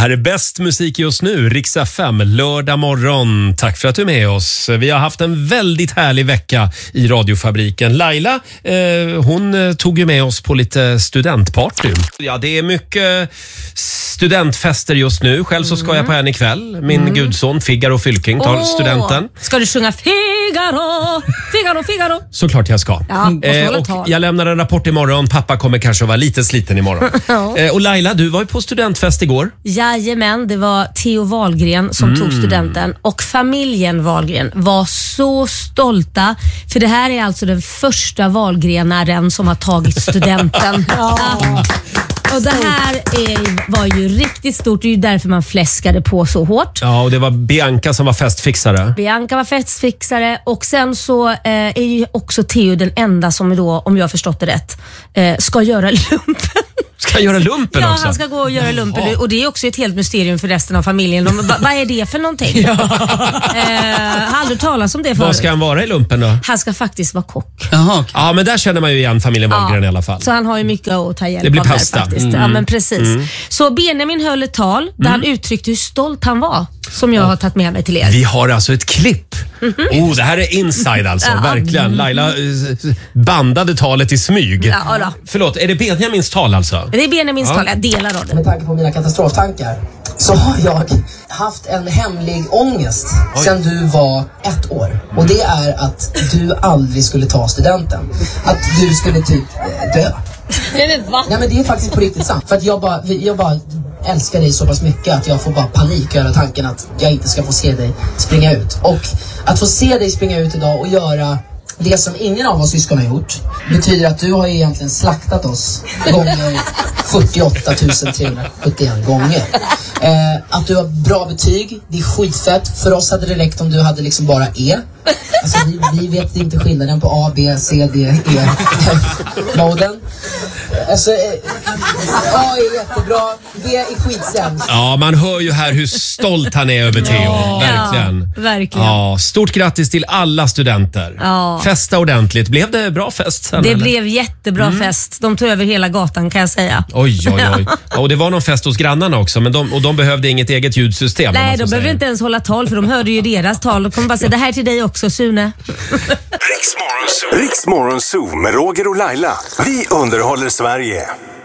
här är bäst musik just nu, Rix FM, lördag morgon. Tack för att du är med oss. Vi har haft en väldigt härlig vecka i radiofabriken. Laila, hon tog ju med oss på lite studentparty. Ja, det är mycket studentfester just nu. Själv så ska jag på en ikväll. Min gudson Figaro Fylking tar studenten. Ska du sjunga Figaro, Figaro, Figaro? Såklart jag ska. Ja, och jag lämnar en rapport imorgon. Pappa kommer kanske vara lite sliten imorgon. Och Laila, du var ju på studentfest igår. Jajamän, det var Theo Wahlgren som tog studenten. Och familjen Wahlgren var så stolta. För det här är alltså den första Wahlgrenaren som har tagit studenten. Och det här var ju riktigt stort. Det är ju därför man fläskade på så hårt. Ja, och det var Bianca som var festfixare. Bianca var festfixare. Och sen så är ju också Theo den enda som då, om jag har förstått det rätt, ska göra lumpen. Ska göra lumpen också? Ja, han ska gå och göra lumpen. Och det är också ett helt mysterium för resten av familjen. Vad är det för någonting? Har aldrig talat om det förut. Vad ska han vara i lumpen då? Han ska faktiskt vara kock. Jaha. Ja, men där känner man ju igen familjen Wahlgren i alla fall. Så han har ju mycket att ta hjälp det blir av pasta. där faktiskt. Ja, men precis. Så Benjamin höll ett tal där han uttryckte hur stolt han var, som jag har tagit med mig till er. Vi har alltså ett klipp. Det här är inside alltså, verkligen. Laila bandade talet i smyg. Ja, då. Förlåt, är det Benjamins tal alltså? Det är Benjamins tal, jag delar av det. Med tanke på mina katastroftankar så har jag haft en hemlig ångest sedan du var 1 år. Och det är att du aldrig skulle ta studenten. Att du skulle typ dö. Nej men det är faktiskt på riktigt sant. För att jag bara älskar dig så pass mycket att jag får bara panik över tanken att jag inte ska få se dig springa ut. Och att få se dig springa ut idag och göra det som ingen av oss syskon har gjort betyder att du har egentligen slaktat oss gånger 48 371 gånger. Att du har bra betyg, det är skitfett. För oss hade det räckt om du hade liksom bara E. Alltså vi vet inte skillnaden på A, B, C, D, E moden. Alltså A är jättebra, B är skitsämst. Ja, man hör ju här hur stolt han är över Theo. Verkligen. Ja, verkligen. Ja, stort grattis till alla studenter. Ja. Festa ordentligt. Blev det bra fest sen? Det blev jättebra fest. De tog över hela gatan, kan jag säga. Oj. Ja, och det var någon fest hos grannarna också, men de behövde inget eget ljudsystem. Nej, de behöver inte ens hålla tal, för de hörde ju deras tal. De kommer bara säga, det här är till dig också, Sune. Riks Morgonzoo med Roger och Laila. Vi underhåller Sverige.